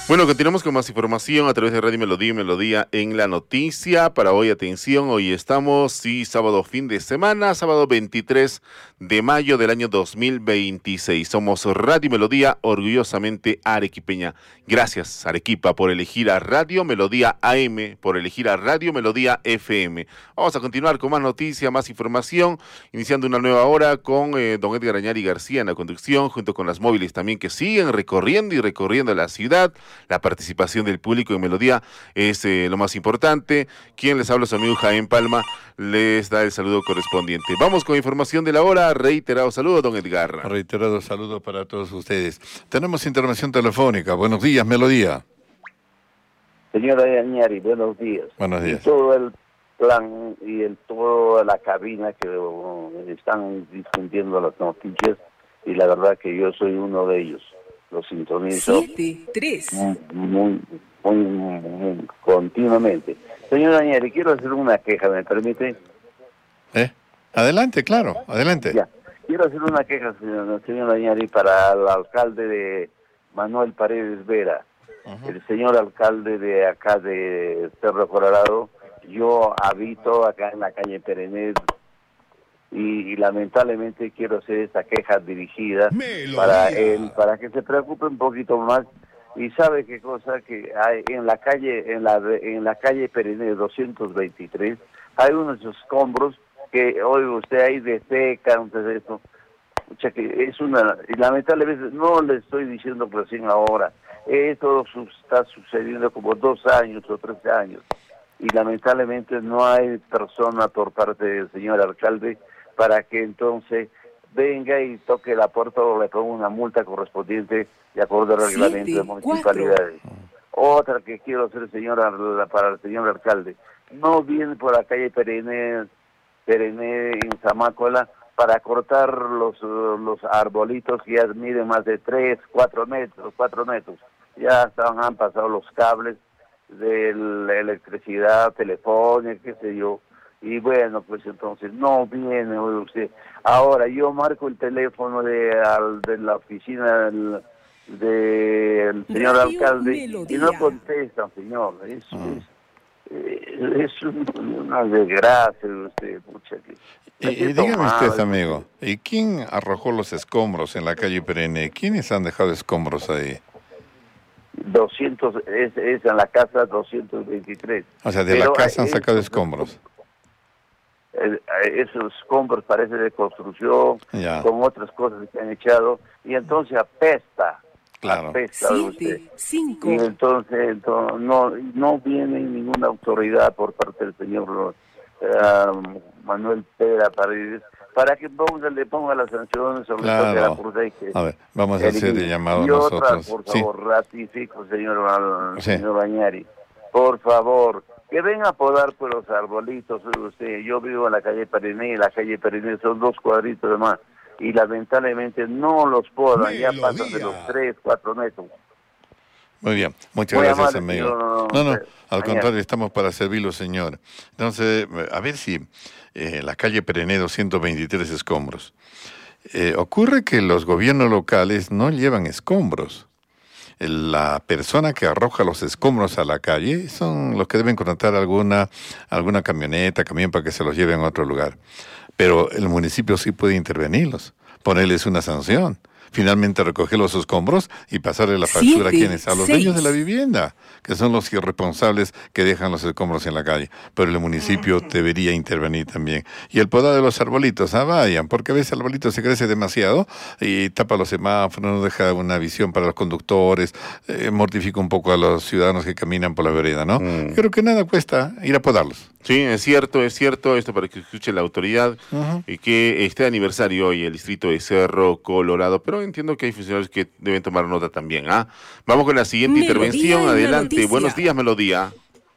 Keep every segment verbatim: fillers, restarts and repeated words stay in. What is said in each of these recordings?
Bueno, continuamos con más información a través de Radio Melodía y Melodía en la noticia. Para hoy, atención, hoy estamos, sí, sábado fin de semana, sábado veintitrés de mayo del año dos mil veintiséis. Somos Radio Melodía, orgullosamente arequipeña. Gracias, Arequipa, por elegir a Radio Melodía A M, por elegir a Radio Melodía F M. Vamos a continuar con más noticias, más información, iniciando una nueva hora con eh, don Edgar Añari García en la conducción, junto con las móviles también que siguen recorriendo y recorriendo la ciudad. La participación del público en Melodía es eh, lo más importante. Quien les habla, su amigo Jaén Palma, les da el saludo correspondiente. Vamos con información de la hora. Reiterado saludo, don Edgar. Reiterado saludo para todos ustedes. Tenemos intervención telefónica. Buenos días, Melodía. Señora Añari, buenos días. Buenos días. Y todo el plan y el toda la cabina que uh, están difundiendo las noticias, y la verdad que yo soy uno de ellos. Lo sintonizo siete, tres. Muy, muy, muy, muy continuamente. Señora Añari, quiero hacer una queja, ¿me permite? ¿Eh? Adelante, claro, adelante. Ya. Quiero hacer una queja, señora, señora Añari, para el alcalde de Manuel Paredes Vera. Uh-huh. El señor alcalde de acá de Cerro Colorado. Yo habito acá en la calle Perenés. Y, y lamentablemente quiero hacer esta queja dirigida Melodía. Para él, para que se preocupe un poquito más. Y sabe qué cosa, que hay en la calle, en la en la calle Perenés doscientos veintitrés, hay unos escombros que hoy usted ahí deseca, entonces eso, mucha que es una, y lamentablemente no le estoy diciendo recién ahora, esto está sucediendo como dos años o tres años, y lamentablemente no hay persona por parte del señor alcalde para que entonces venga y toque la puerta o le ponga una multa correspondiente de acuerdo al reglamento de municipalidades. Otra que quiero hacer, señora, para el señor alcalde, no viene por la calle Perené, Perené en Zamácola para cortar los los arbolitos que ya miden más de tres, cuatro metros, cuatro metros. Ya están, han pasado los cables de la electricidad, telefónica, qué sé yo. Y bueno, pues entonces no viene usted. Ahora yo marco el teléfono de, al, de la oficina del, del señor Radio alcalde Melodía. Y no contestan, señor. Es, ah. es, es una desgracia usted, mucha que... Y, y dígame usted, amigo, ¿y quién arrojó los escombros en la calle Perenne? ¿Quiénes han dejado escombros ahí? doscientos, es, es en la casa doscientos veintitrés. O sea, de Pero la casa han sacado es, escombros. Esos escombros parece de construcción, ya. Con otras cosas que han echado, y entonces apesta, claro. apesta Siete, cinco. Y entonces, entonces no no viene ninguna autoridad por parte del señor uh, Manuel Pera Paredes para que ponga, le ponga las sanciones sobre claro. la purga y que... A ver, vamos a hacer el llamado y nosotros. otra, por favor, sí. ratifico, señor, sí. señor Añari, por favor, que venga a podar por los arbolitos. Usted, yo vivo en la calle Perené, y la calle Perené son dos cuadritos de más, y lamentablemente no los podan, ya pasan de los tres, cuatro metros. Muy bien, muchas Muy gracias, amable, amigo. No, no, no, no al contrario, estamos para servirlo, señor. Entonces, a ver si eh, la calle Perené doscientos veintitrés escombros. Eh, ocurre que los gobiernos locales no llevan escombros. La persona que arroja los escombros a la calle son los que deben contratar alguna, alguna camioneta, camión para que se los lleven a otro lugar. Pero el municipio sí puede intervenirlos, ponerles una sanción. Finalmente recoger los escombros y pasarle la factura a quienes, a los seis. Dueños de la vivienda, que son los irresponsables que dejan los escombros en la calle. Pero el municipio uh-huh. debería intervenir también. Y el podado de los arbolitos, ah, vayan, porque a veces el arbolito se crece demasiado y tapa los semáforos, no deja una visión para los conductores, eh, mortifica un poco a los ciudadanos que caminan por la vereda, ¿no? Mm. Creo que nada cuesta ir a podarlos. Sí, es cierto, es cierto, esto para que escuche la autoridad, uh-huh. y que esté aniversario hoy el distrito de Cerro Colorado, pero entiendo que hay funcionarios que deben tomar nota también, ¿ah? Vamos con la siguiente Melodía intervención, adelante, buenos días, Melodía.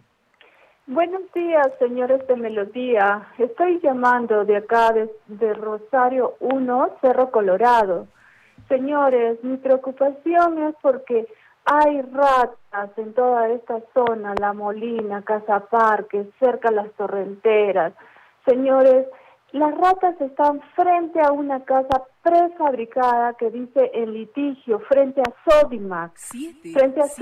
Buenos días, señores de Melodía, estoy llamando de acá, de, de Rosario uno, Cerro Colorado. Señores, mi preocupación es porque hay ratas en toda esta zona, La Molina, Casa Parque, cerca las Torrenteras. Señores, las ratas están frente a una casa prefabricada que dice en litigio, frente a Sodimac, Siete, frente a